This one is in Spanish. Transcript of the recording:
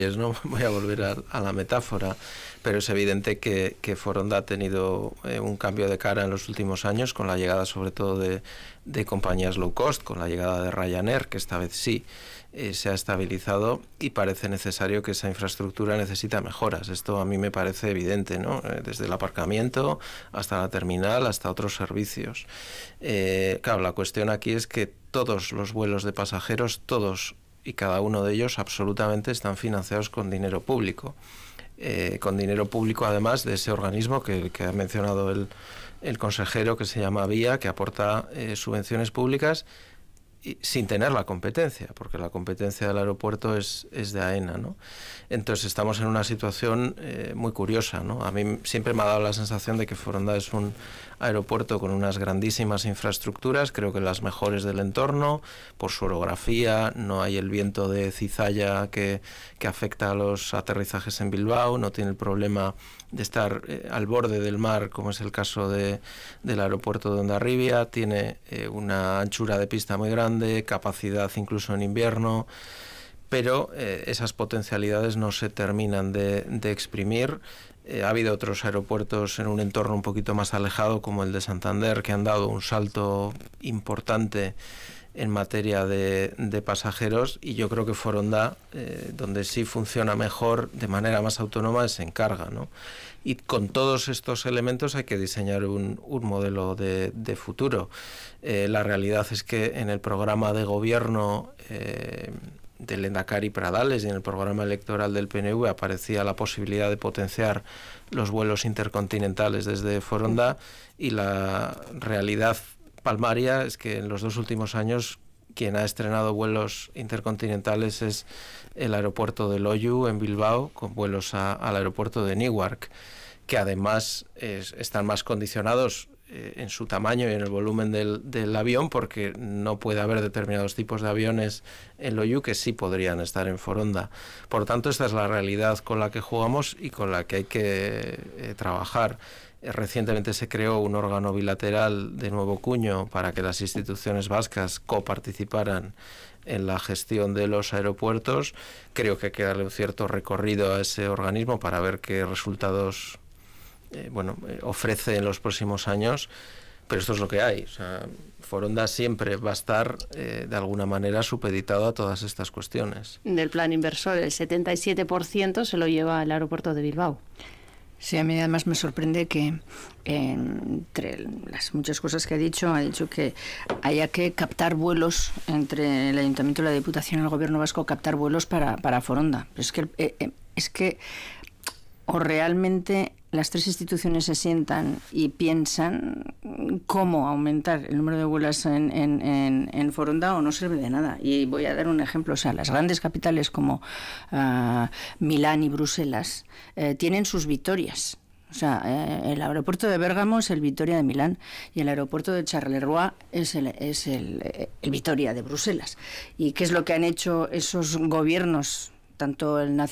No voy a volver a la metáfora, pero es evidente que Foronda ha tenido un cambio de cara en los últimos años, con la llegada sobre todo de compañías low cost, con la llegada de Ryanair, que esta vez sí se ha estabilizado, y parece necesario que esa infraestructura necesita mejoras. Esto a mí me parece evidente, ¿no? Desde el aparcamiento hasta la terminal, hasta otros servicios. Claro, la cuestión aquí es que todos los vuelos de pasajeros, todos y cada uno de ellos absolutamente están financiados con dinero público. Con dinero público, además, de ese organismo que ha mencionado el consejero, que se llama VIA, que aporta subvenciones públicas sin tener la competencia, porque la competencia del aeropuerto es de AENA, ¿no? Entonces estamos en una situación muy curiosa, ¿no? A mí siempre me ha dado la sensación de que Foronda es un aeropuerto con unas grandísimas infraestructuras, creo que las mejores del entorno, por su orografía, no hay el viento de cizalla que afecta a los aterrizajes en Bilbao, no tiene el problema de estar al borde del mar, como es el caso del aeropuerto de Hondarribia, tiene una anchura de pista muy grande, capacidad incluso en invierno, pero esas potencialidades no se terminan de exprimir. Ha habido otros aeropuertos en un entorno un poquito más alejado, como el de Santander, que han dado un salto importante en materia de pasajeros, y yo creo que Foronda, donde sí funciona mejor, de manera más autónoma, se encarga, ¿no? Y con todos estos elementos hay que diseñar un modelo de futuro. La realidad es que en el programa de gobierno del Lehendakari Pradales y en el programa electoral del PNV aparecía la posibilidad de potenciar los vuelos intercontinentales desde Foronda, y la realidad palmaria es que en los 2 últimos años quien ha estrenado vuelos intercontinentales es el aeropuerto de Loiu en Bilbao, con vuelos al aeropuerto de Newark, que además están más condicionados en su tamaño y en el volumen del avión, porque no puede haber determinados tipos de aviones en Loiu que sí podrían estar en Foronda. Por lo tanto, esta es la realidad con la que jugamos y con la que hay que trabajar. Recientemente se creó un órgano bilateral de nuevo cuño para que las instituciones vascas coparticiparan en la gestión de los aeropuertos. Creo que hay que darle un cierto recorrido a ese organismo para ver qué resultados ofrece en los próximos años, pero esto es lo que hay. O sea, Foronda siempre va a estar de alguna manera supeditado a todas estas cuestiones. Del plan inversor, el 77% se lo lleva el aeropuerto de Bilbao. Sí, a mí además me sorprende que entre las muchas cosas que ha dicho que haya que captar vuelos entre el Ayuntamiento, la Diputación y el Gobierno vasco, captar vuelos para Foronda. Pero es que o realmente las 3 instituciones se sientan y piensan cómo aumentar el número de vuelos en Foronda, o no sirve de nada. Y voy a dar un ejemplo. O sea, las grandes capitales como Milán y Bruselas tienen sus Vitorias. O sea, el aeropuerto de Bérgamo es el Vitoria de Milán y el aeropuerto de Charleroi es el Vitoria de Bruselas. ¿Y qué es lo que han hecho esos gobiernos, tanto el nacional